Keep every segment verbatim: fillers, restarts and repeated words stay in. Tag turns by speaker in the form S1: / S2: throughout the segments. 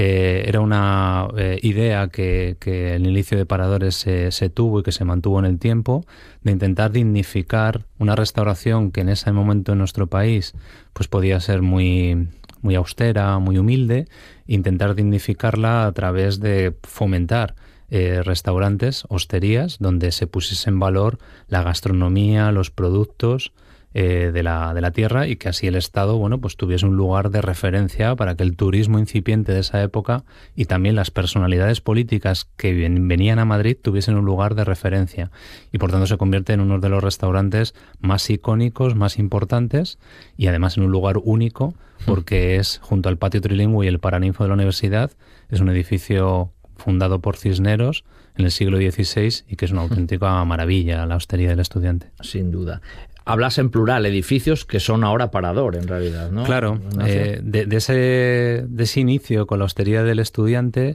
S1: Eh, era una eh, idea que, que el inicio de Paradores se, se tuvo y que se mantuvo en el tiempo, de intentar dignificar una restauración que en ese momento en nuestro país pues podía ser muy, muy austera, muy humilde, intentar dignificarla a través de fomentar eh, restaurantes, hosterías, donde se pusiese en valor la gastronomía, los productos Eh, de la de la tierra, y que así el Estado, bueno, pues tuviese un lugar de referencia para que el turismo incipiente de esa época y también las personalidades políticas que ven, venían a Madrid tuviesen un lugar de referencia, y por tanto se convierte en uno de los restaurantes más icónicos, más importantes, y además en un lugar único, porque es junto al patio trilingüe y el Paraninfo de la universidad. Es un edificio fundado por Cisneros en el siglo dieciséis y que es una auténtica maravilla, la hostería del Estudiante.
S2: Sin duda. Hablas en plural, edificios que son ahora Parador, en realidad, ¿no?
S1: Claro, eh, de, de, ese, de ese inicio con la hostería del Estudiante,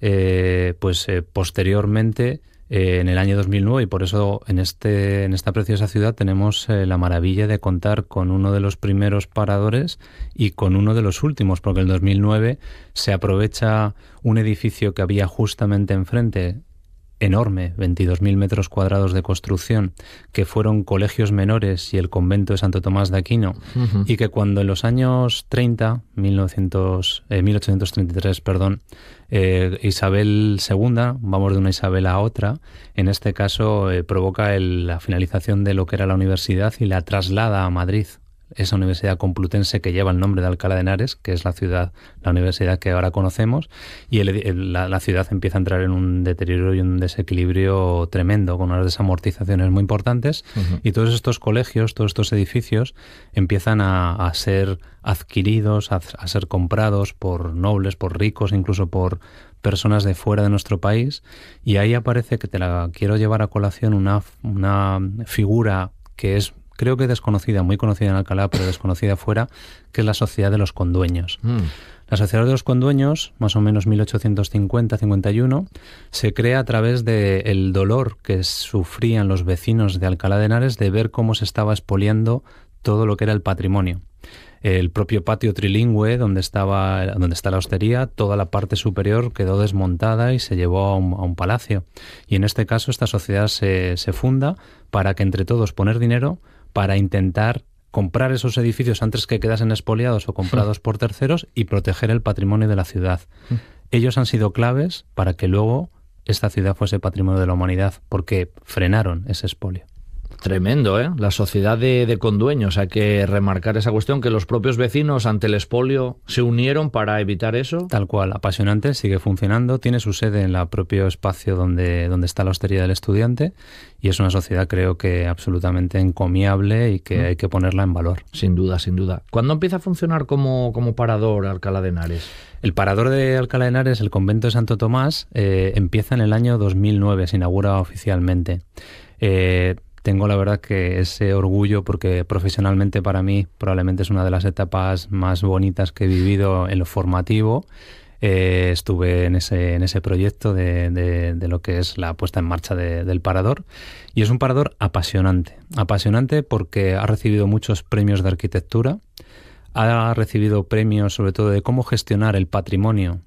S1: eh, pues eh, posteriormente, eh, en el año dos mil nueve, y por eso en, este, en esta preciosa ciudad tenemos eh, la maravilla de contar con uno de los primeros paradores y con uno de los últimos, porque en el dos mil nueve se aprovecha un edificio que había justamente enfrente, enorme, veintidós mil metros cuadrados de construcción, que fueron colegios menores y el convento de Santo Tomás de Aquino, uh-huh. y que cuando en los años treinta, mil novecientos, eh, mil ochocientos treinta y tres, perdón, eh, Isabel segunda, vamos de una Isabel a otra, en este caso eh, provoca el, la finalización de lo que era la universidad y la traslada a Madrid. Esa universidad complutense que lleva el nombre de Alcalá de Henares, que es la ciudad, la universidad que ahora conocemos, y el, el, la, la ciudad empieza a entrar en un deterioro y un desequilibrio tremendo, con unas desamortizaciones muy importantes, uh-huh. y todos estos colegios, todos estos edificios empiezan a, a ser adquiridos, a, a ser comprados por nobles, por ricos, incluso por personas de fuera de nuestro país, y ahí aparece, que te la quiero llevar a colación, una, una figura que es, creo que desconocida, muy conocida en Alcalá, pero desconocida fuera, que es la Sociedad de los Condueños. Mm. La Sociedad de los Condueños, más o menos mil ochocientos cincuenta a cincuenta y uno, se crea a través del dolor que sufrían los vecinos de Alcalá de Henares de ver cómo se estaba expoliando todo lo que era el patrimonio. El propio patio trilingüe, donde estaba, donde está la hostería, toda la parte superior quedó desmontada y se llevó a un, a un palacio. Y en este caso esta sociedad se, se funda para que entre todos poner dinero para intentar comprar esos edificios antes que quedasen expoliados o comprados sí. por terceros, y proteger el patrimonio de la ciudad. Sí. Ellos han sido claves para que luego esta ciudad fuese patrimonio de la humanidad, porque frenaron ese expolio.
S2: Tremendo, ¿eh? La sociedad de, de condueños. Hay que remarcar esa cuestión, que los propios vecinos ante el expolio se unieron para evitar eso.
S1: Tal cual, apasionante, sigue funcionando, tiene su sede en el propio espacio donde, donde está la hostería del Estudiante, y es una sociedad, creo que absolutamente encomiable y que mm. hay que ponerla en valor.
S2: Sin duda, sin duda. ¿Cuándo empieza a funcionar como, como parador Alcalá de Henares?
S1: El parador de Alcalá de Henares, el convento de Santo Tomás, eh, empieza en el año dos mil nueve, se inaugura oficialmente. Eh, Tengo la verdad que ese orgullo, porque profesionalmente para mí probablemente es una de las etapas más bonitas que he vivido en lo formativo. Eh, estuve en ese, en ese proyecto de, de, de lo que es la puesta en marcha de, del parador, y es un parador apasionante. Apasionante porque ha recibido muchos premios de arquitectura, ha recibido premios sobre todo de cómo gestionar el patrimonio,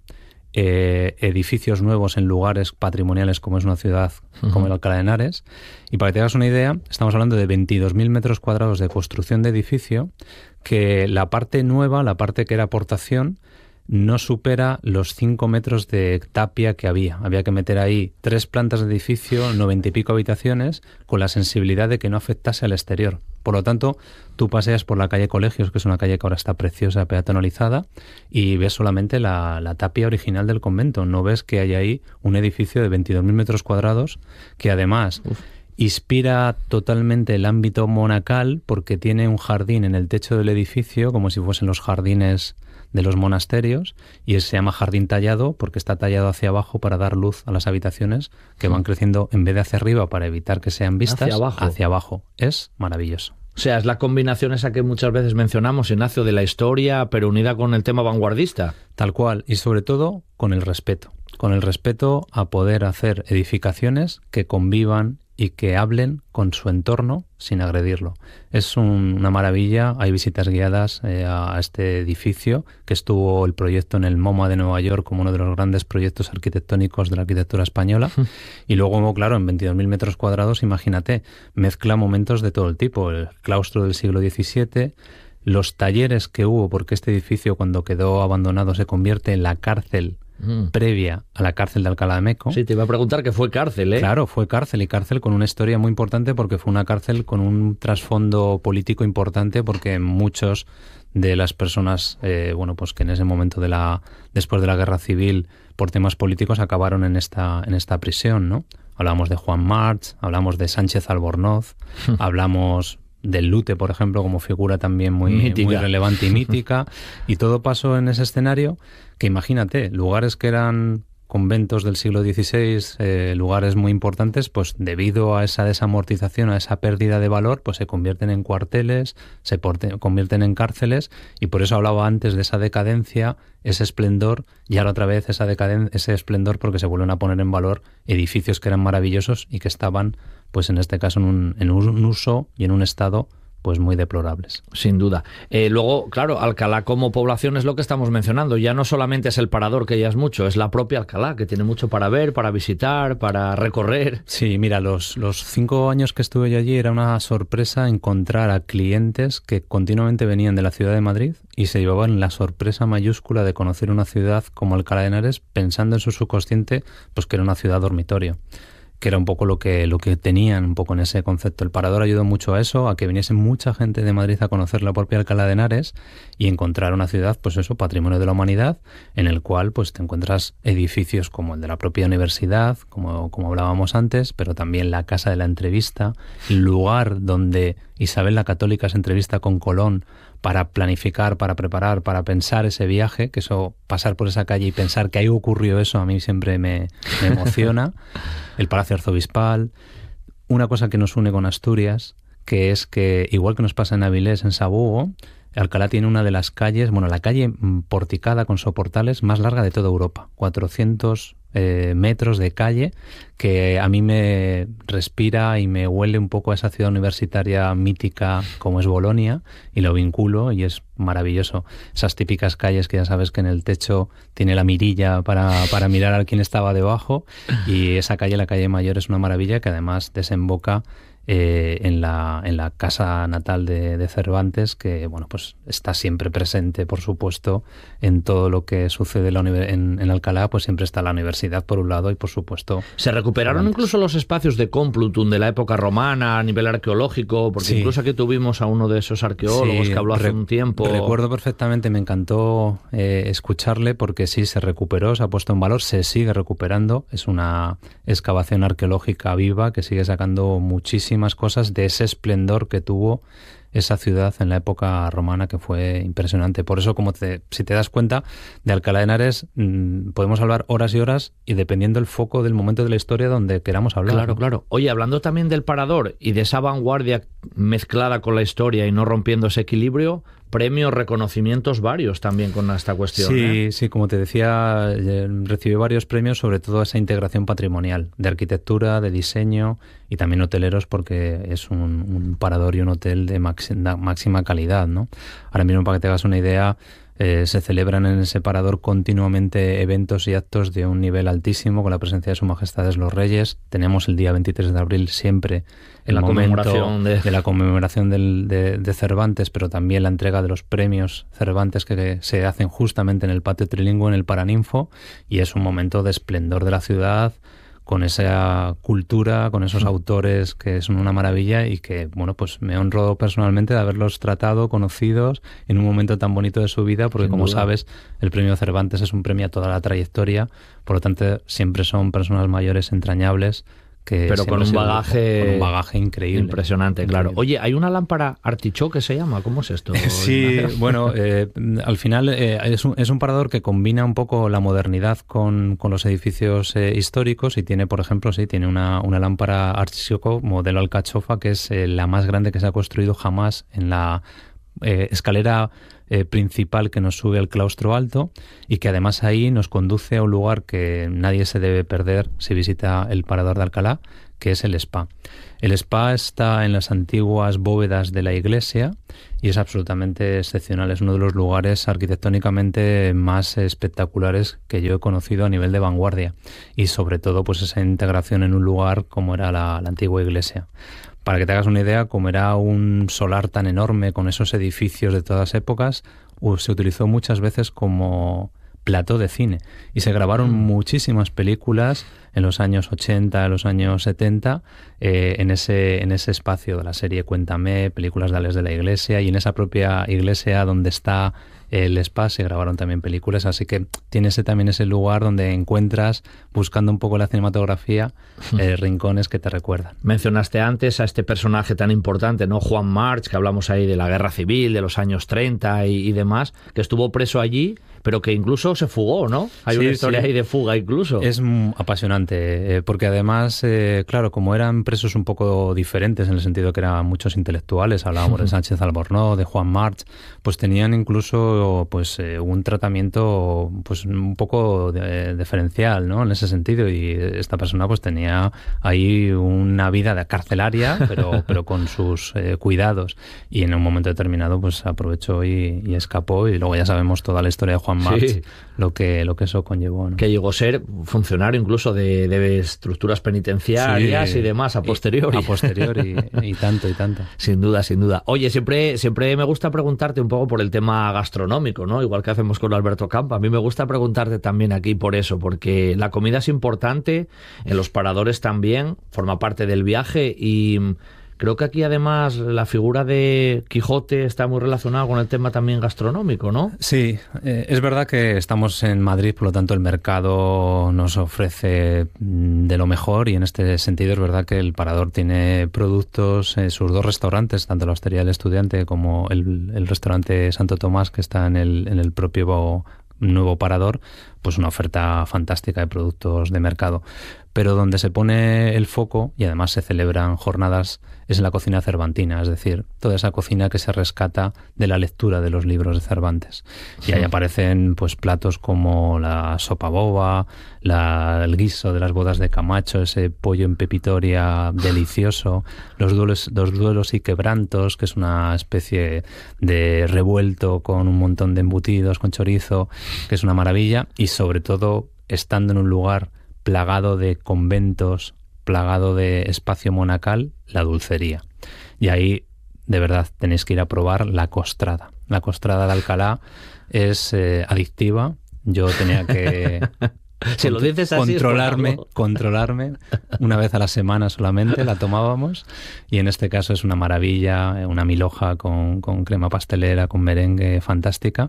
S1: Eh, edificios nuevos en lugares patrimoniales como es una ciudad uh-huh. como el Alcalá de Henares. Y para que te hagas una idea, estamos hablando de veintidós mil metros cuadrados de construcción de edificio, que la parte nueva, la parte que era aportación, no supera los cinco metros de tapia que había. Había que meter ahí tres plantas de edificio, noventa y pico habitaciones, con la sensibilidad de que no afectase al exterior. Por lo tanto, tú paseas por la calle Colegios, que es una calle que ahora está preciosa, peatonalizada, y ves solamente la, la tapia original del convento. No ves que hay ahí un edificio de veintidós mil metros cuadrados, que además Uf. inspira totalmente el ámbito monacal, porque tiene un jardín en el techo del edificio, como si fuesen los jardines de los monasterios, y se llama jardín tallado porque está tallado hacia abajo para dar luz a las habitaciones, que van creciendo en vez de hacia arriba para evitar que sean vistas,
S2: hacia abajo.
S1: Hacia abajo. Es maravilloso.
S2: O sea, es la combinación esa que muchas veces mencionamos, Ignacio, de la historia, pero unida con el tema vanguardista.
S1: Tal cual, y sobre todo con el respeto. Con el respeto a poder hacer edificaciones que convivan y que hablen con su entorno sin agredirlo. Es un, una maravilla. Hay visitas guiadas eh, a este edificio, que estuvo el proyecto en el MoMA de Nueva York como uno de los grandes proyectos arquitectónicos de la arquitectura española. Y luego, claro, en veintidós mil metros cuadrados, imagínate, mezcla momentos de todo el tipo. El claustro del siglo diecisiete, los talleres que hubo, porque este edificio, cuando quedó abandonado, se convierte en la cárcel mm. previa a la cárcel de Alcalá de Meco.
S2: Sí, te iba a preguntar que fue cárcel, ¿eh?
S1: Claro, fue cárcel, y cárcel con una historia muy importante, porque fue una cárcel con un trasfondo político importante, porque muchos de las personas, eh, bueno, pues que en ese momento de la después de la Guerra Civil, por temas políticos, acabaron en esta en esta prisión, ¿no? Hablamos de Juan March, hablamos de Sánchez Albornoz, hablamos del Lute, por ejemplo, como figura también muy, muy relevante y mítica, y todo pasó en ese escenario que, imagínate, lugares que eran conventos del siglo dieciséis, eh, lugares muy importantes, pues debido a esa desamortización, a esa pérdida de valor, pues se convierten en cuarteles, se porte, convierten en cárceles, y por eso hablaba antes de esa decadencia, ese esplendor, y ahora otra vez esa decadен- ese esplendor, porque se vuelven a poner en valor edificios que eran maravillosos y que estaban, pues en este caso, en un, en un uso y en un estado pues muy deplorables.
S2: Sin duda. Eh, luego, claro, Alcalá como población es lo que estamos mencionando. Ya no solamente es el parador, que ya es mucho, es la propia Alcalá, que tiene mucho para ver, para visitar, para recorrer.
S1: Sí, mira, los, los cinco años que estuve yo allí era una sorpresa encontrar a clientes que continuamente venían de la ciudad de Madrid y se llevaban la sorpresa mayúscula de conocer una ciudad como Alcalá de Henares, pensando en su subconsciente pues que era una ciudad dormitorio, que era un poco lo que lo que tenían un poco en ese concepto. El parador ayudó mucho a eso, a que viniese mucha gente de Madrid a conocer la propia Alcalá de Henares y encontrar una ciudad, pues eso, patrimonio de la humanidad, en el cual pues te encuentras edificios como el de la propia universidad, como, como hablábamos antes, pero también la Casa de la Entrevista, el lugar donde Isabel la Católica se entrevista con Colón para planificar, para preparar, para pensar ese viaje, que eso, pasar por esa calle y pensar que ahí ocurrió eso, a mí siempre me, me emociona. El Palacio Arzobispal. Una cosa que nos une con Asturias, que es que, igual que nos pasa en Avilés, en Sabugo, Alcalá tiene una de las calles, bueno, la calle porticada con soportales más larga de toda Europa, cuatrocientos eh, metros de calle, que a mí me respira y me huele un poco a esa ciudad universitaria mítica como es Bolonia, y lo vinculo y es maravilloso. Esas típicas calles que ya sabes que en el techo tiene la mirilla para, para mirar a quien estaba debajo, y esa calle, la calle Mayor, es una maravilla que además desemboca Eh, en la en la casa natal de, de Cervantes, que bueno, pues está siempre presente, por supuesto, en todo lo que sucede en, la univer- en, en Alcalá, pues siempre está la universidad por un lado y por supuesto
S2: se recuperaron Cervantes. Incluso los espacios de Complutum de la época romana a nivel arqueológico, porque sí. Incluso aquí tuvimos a uno de esos arqueólogos sí, que habló hace re- un tiempo.
S1: Recuerdo perfectamente, me encantó eh, escucharle, porque sí, se recuperó, se ha puesto en valor, se sigue recuperando, es una excavación arqueológica viva que sigue sacando muchísimo más cosas de ese esplendor que tuvo esa ciudad en la época romana, que fue impresionante. Por eso, como te, si te das cuenta, de Alcalá de Henares mmm, podemos hablar horas y horas, y dependiendo el foco del momento de la historia donde queramos hablar.
S2: Claro,
S1: ¿no?
S2: claro. Oye, hablando también del parador y de esa vanguardia mezclada con la historia y no rompiendo ese equilibrio, premios, reconocimientos varios también con esta cuestión.
S1: Sí,
S2: ¿eh?
S1: sí, como te decía, recibió varios premios, sobre todo esa integración patrimonial, de arquitectura, de diseño y también hoteleros, porque es un, un parador y un hotel de máxima, máxima calidad, ¿no? Ahora mismo, para que te hagas una idea, Eh, se celebran en ese parador continuamente eventos y actos de un nivel altísimo, con la presencia de Su Majestad los Reyes. Tenemos el día veintitrés de abril siempre el
S2: la
S1: momento
S2: de...
S1: de la conmemoración del, de, de Cervantes, pero también la entrega de los premios Cervantes, que se hacen justamente en el patio trilingüe, en el Paraninfo, y es un momento de esplendor de la ciudad, con esa cultura, con esos autores que son una maravilla, y que, bueno, pues me honro personalmente de haberlos tratado, conocidos, en un momento tan bonito de su vida, porque, como sabes, el premio Cervantes es un premio a toda la trayectoria, por lo tanto siempre son personas mayores entrañables, que
S2: pero con un bagaje
S1: con un bagaje increíble,
S2: impresionante, claro. Oye, hay una lámpara artichoque, se llama, ¿cómo es esto?
S1: Sí, bueno, eh, al final eh, es, un, es un parador que combina un poco la modernidad con, con los edificios eh, históricos, y tiene, por ejemplo, sí, tiene una, una lámpara artichoco modelo alcachofa, que es eh, la más grande que se ha construido jamás en la eh, escalera eh, principal que nos sube al claustro alto y que además ahí nos conduce a un lugar que nadie se debe perder si visita el Parador de Alcalá, que es el Spa. El Spa está en las antiguas bóvedas de la iglesia y es absolutamente excepcional. Es uno de los lugares arquitectónicamente más espectaculares que yo he conocido a nivel de vanguardia y sobre todo pues esa integración en un lugar como era la, la antigua iglesia. Para que te hagas una idea, como era un solar tan enorme con esos edificios de todas épocas, se utilizó muchas veces como plató de cine y se grabaron muchísimas películas en los años ochenta, en los años setenta, eh, en ese en ese espacio de la serie Cuéntame, películas de Alex de la Iglesia, y en esa propia iglesia donde está el Spa se grabaron también películas, así que tiene ese, también ese lugar donde encuentras, buscando un poco la cinematografía, eh, rincones que te recuerdan.
S2: Mencionaste antes a este personaje tan importante, ¿no? Juan March, que hablamos ahí de la Guerra Civil, de los años treinta y, y demás, que estuvo preso allí, pero que incluso se fugó, ¿no? Hay sí, una historia sí. ahí de fuga incluso.
S1: Es apasionante, eh, porque además, eh, claro, como eran presos un poco diferentes en el sentido que eran muchos intelectuales, hablábamos de Sánchez Albornoz, de Juan March, pues tenían incluso pues eh, un tratamiento pues un poco de, diferencial, ¿no? En ese sentido, y esta persona pues tenía ahí una vida de carcelaria, pero, pero con sus eh, cuidados, y en un momento determinado pues aprovechó y, y escapó, y luego ya sabemos toda la historia de Juan March, sí. lo que lo que eso conllevó, ¿no?
S2: Que llegó a ser funcionario incluso de, de estructuras penitenciarias sí, y demás a posteriori.
S1: A posteriori y, y tanto y tanto.
S2: Sin duda, sin duda. Oye, siempre siempre me gusta preguntarte un poco por el tema gastronómico, ¿no? Igual que hacemos con Alberto Campa. A mí me gusta preguntarte también aquí por eso, porque la comida es importante, en los paradores también, forma parte del viaje, y creo que aquí además la figura de Quijote está muy relacionada con el tema también gastronómico, ¿no?
S1: Sí, eh, es verdad que estamos en Madrid, por lo tanto el mercado nos ofrece de lo mejor, y en este sentido es verdad que el Parador tiene productos, eh, sus dos restaurantes, tanto la Hostería del Estudiante como el, el restaurante Santo Tomás, que está en el, en el propio nuevo Parador, pues una oferta fantástica de productos de mercado. Pero donde se pone el foco, y además se celebran jornadas, es en la cocina cervantina, es decir, toda esa cocina que se rescata de la lectura de los libros de Cervantes. Y ahí aparecen pues platos como la sopa boba, la, el guiso de las bodas de Camacho, ese pollo en pepitoria delicioso, los duelos, los duelos y quebrantos, que es una especie de revuelto con un montón de embutidos, con chorizo, que es una maravilla, y sobre todo estando en un lugar plagado de conventos, plagado de espacio monacal, la dulcería. Y ahí, de verdad, tenéis que ir a probar la costrada. La costrada de Alcalá es eh, adictiva. Yo tenía que
S2: si lo dices así,
S1: controlarme, controlarme. Una vez a la semana solamente la tomábamos, y en este caso es una maravilla, una milhoja con, con crema pastelera, con merengue, fantástica.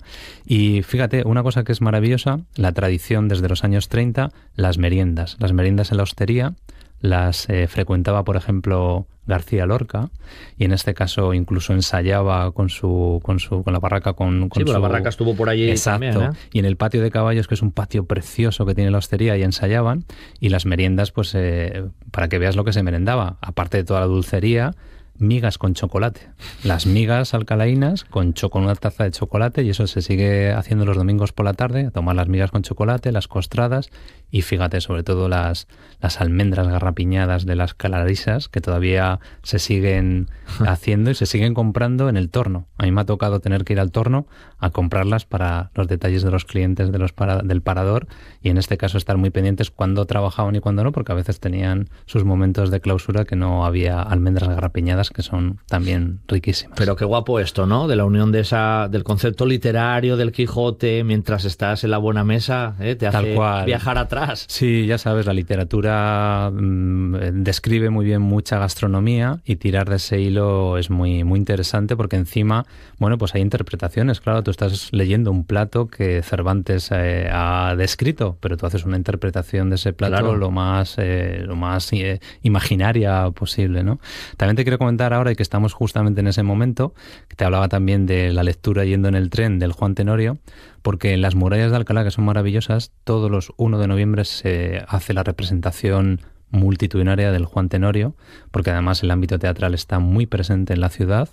S1: Y fíjate, una cosa que es maravillosa, la tradición desde los años treinta, las meriendas. Las meriendas en la hostería las eh, frecuentaba, por ejemplo, García Lorca, y en este caso incluso ensayaba con su con su con la barraca con, con
S2: sí,
S1: su...
S2: la barraca estuvo por allí.
S1: Exacto.
S2: También, ¿eh?
S1: Y en el patio de caballos, que es un patio precioso que tiene la hostería, y ensayaban, y las meriendas, pues eh, para que veas lo que se merendaba, aparte de toda la dulcería, migas con chocolate. Las migas alcalaínas con, cho- con una taza de chocolate, y eso se sigue haciendo los domingos por la tarde, a tomar las migas con chocolate, las costradas, y fíjate, sobre todo las, las almendras garrapiñadas de las calarisas, que todavía se siguen haciendo y se siguen comprando en el Torno. A mí me ha tocado tener que ir al Torno a comprarlas para los detalles de los clientes de los para, del Parador, y en este caso estar muy pendientes cuando trabajaban y cuando no, porque a veces tenían sus momentos de clausura que no había almendras garrapiñadas, que son también riquísimas.
S2: Pero qué guapo esto, ¿no? De la unión de esa del concepto literario del Quijote, mientras estás en la buena mesa, ¿eh? Te hace
S1: Tal cual.
S2: Viajar atrás.
S1: Sí, ya sabes, la literatura mmm, describe muy bien mucha gastronomía, y tirar de ese hilo es muy, muy interesante, porque encima, bueno, pues hay interpretaciones. Claro, tú estás leyendo un plato que Cervantes eh, ha descrito, pero tú haces una interpretación de ese plato, claro, lo más, eh, lo más eh, imaginaria posible, ¿no? También te quiero comentar ahora, y que estamos justamente en ese momento, que te hablaba también de la lectura yendo en el tren del Juan Tenorio, porque en las murallas de Alcalá, que son maravillosas, todos los primero de noviembre se hace la representación multitudinaria del Juan Tenorio, porque además el ámbito teatral está muy presente en la ciudad,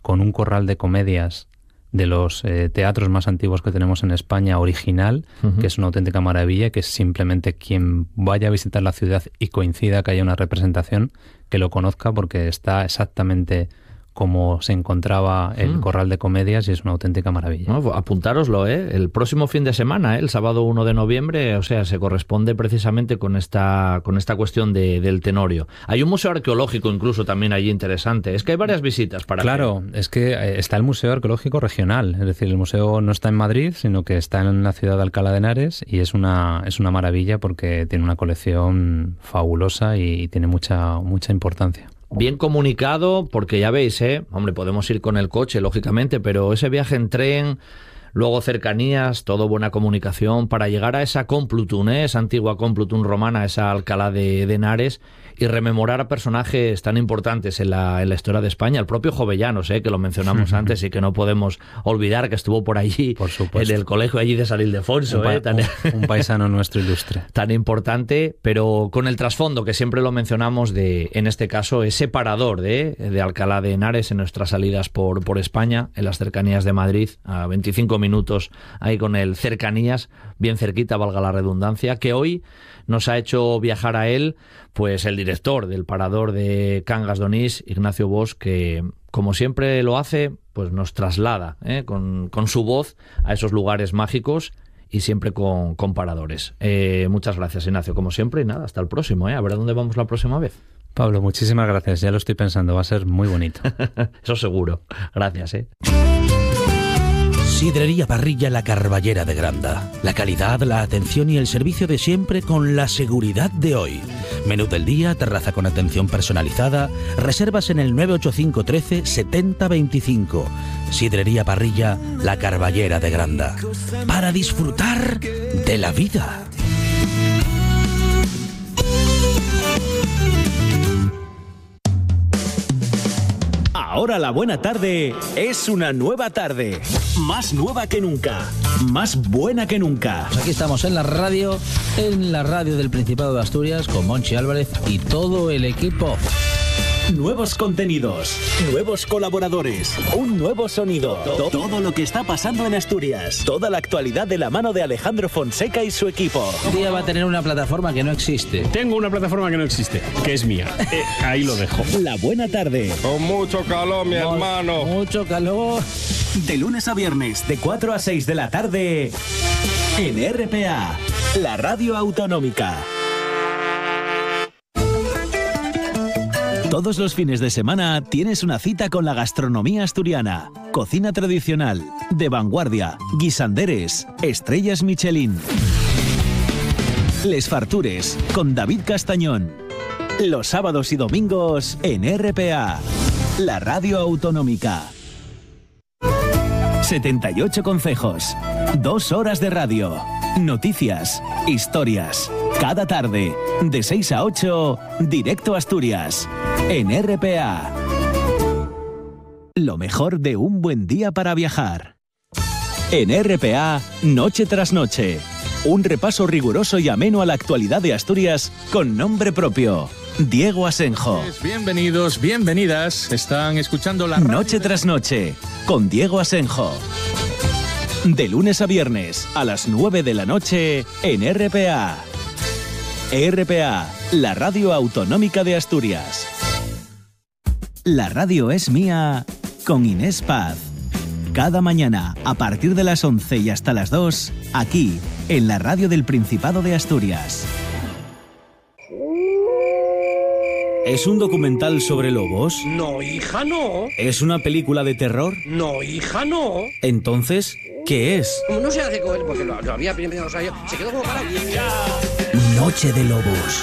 S1: con un corral de comedias de los eh, teatros más antiguos que tenemos en España, original, uh-huh. que es una auténtica maravilla, que es simplemente quien vaya a visitar la ciudad y coincida que haya una representación, que lo conozca, porque está exactamente como se encontraba el mm. corral de comedias y es una auténtica maravilla.
S2: No, apuntároslo, ¿eh? El próximo fin de semana, ¿eh? El sábado uno de noviembre, o sea, se corresponde precisamente con esta con esta cuestión de, del Tenorio. Hay un museo arqueológico incluso también allí interesante. Es que hay varias visitas para
S1: Claro, que... es que está el Museo Arqueológico Regional, es decir, el museo no está en Madrid, sino que está en la ciudad de Alcalá de Henares y es una es una maravilla porque tiene una colección fabulosa y tiene mucha mucha importancia.
S2: Bien comunicado, porque ya veis, ¿eh? Hombre, podemos ir con el coche, lógicamente, pero ese viaje en tren, luego cercanías, todo buena comunicación, para llegar a esa Complutum, ¿eh? Esa antigua Complutum romana, esa Alcalá de, de Henares, y rememorar a personajes tan importantes en la, en la historia de España. El propio Jovellanos, ¿eh? Que lo mencionamos antes y que no podemos olvidar que estuvo por allí,
S1: por supuesto,
S2: en el colegio allí de San Ildefonso.
S1: Un, pa-
S2: ¿eh? Tan,
S1: un, un paisano nuestro ilustre.
S2: Tan importante, pero con el trasfondo que siempre lo mencionamos de, en este caso, ese parador de, de Alcalá de Henares en nuestras salidas por, por España, en las cercanías de Madrid, a veinticinco minutos ahí con el cercanías, bien cerquita, valga la redundancia, que hoy nos ha hecho viajar a él, pues el director del parador de Cangas d'Onís, Ignacio Bosch, que como siempre lo hace, pues nos traslada ¿eh? con, con su voz a esos lugares mágicos y siempre con, con paradores. Eh, muchas gracias, Ignacio, como siempre, y nada, hasta el próximo, ¿eh? A ver a dónde vamos la próxima vez.
S1: Pablo, muchísimas gracias, ya lo estoy pensando, va a ser muy bonito.
S2: Eso seguro. Gracias, ¿eh?
S3: Sidrería Parrilla La Carballera de Granda. La calidad, la atención y el servicio de siempre con la seguridad de hoy. Menú del día, terraza con atención personalizada. Reservas en el nueve ocho cinco uno tres setenta veinticinco. Sidrería Parrilla La Carballera de Granda. Para disfrutar de la vida.
S4: Ahora la buena tarde es una nueva tarde. Más nueva que nunca. Más buena que nunca.
S3: Pues aquí estamos en la radio, en la radio del Principado de Asturias, con Monchi Álvarez y todo el equipo.
S4: Nuevos contenidos, nuevos colaboradores, un nuevo sonido. Todo, todo lo que está pasando en Asturias. Toda la actualidad de la mano de Alejandro Fonseca y su equipo.
S3: Un día va a tener una plataforma que no existe.
S5: Tengo una plataforma que no existe, que es mía. Eh, ahí lo dejo.
S4: La buena tarde.
S6: Con mucho calor, mi Con hermano.
S3: Mucho calor.
S4: De lunes a viernes, de cuatro a seis de la tarde, en R P A, la radio autonómica. Todos los fines de semana tienes una cita con la gastronomía asturiana. Cocina tradicional, de vanguardia, guisanderes, estrellas Michelin. Les Fartures, con David Castañón. Los sábados y domingos en R P A, la radio autonómica. setenta y ocho concejos, dos horas de radio, noticias, historias. Cada tarde, de seis a ocho, directo a Asturias, en R P A. Lo mejor de un buen día para viajar. En R P A, noche tras noche. Un repaso riguroso y ameno a la actualidad de Asturias con nombre propio. Diego Asenjo.
S7: Bienvenidos, bienvenidas. Están escuchando la radio
S4: Noche tras noche, con Diego Asenjo. De lunes a viernes, a las nueve de la noche, en R P A. R P A, la radio autonómica de Asturias. La radio es mía, con Inés Paz. Cada mañana, a partir de las once y hasta las dos, aquí, en la radio del Principado de Asturias. ¿Es un documental sobre lobos?
S8: No, hija, no.
S4: ¿Es una película de terror?
S8: No, hija, no.
S4: Entonces, ¿qué es?
S8: Como no se hace con él, porque lo, lo había primero, o sea, yo, se quedó como para...
S4: Noche de Lobos.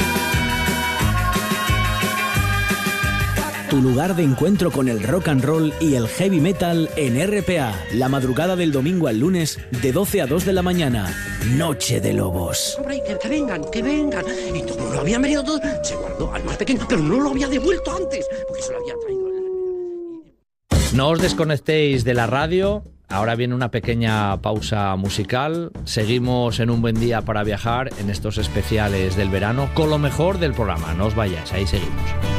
S4: Tu lugar de encuentro con el rock and roll y el heavy metal en R P A, la madrugada del domingo al lunes, de doce a dos de la mañana. Noche de Lobos.
S8: Hombre, que, que vengan, que vengan. Y como lo habían venido todos, se guardó al más pequeño, pero no lo había devuelto antes, porque se lo había traído.
S2: No os desconectéis de la radio. Ahora viene una pequeña pausa musical. Seguimos en un buen día para viajar en estos especiales del verano con lo mejor del programa. No os vayáis, ahí seguimos.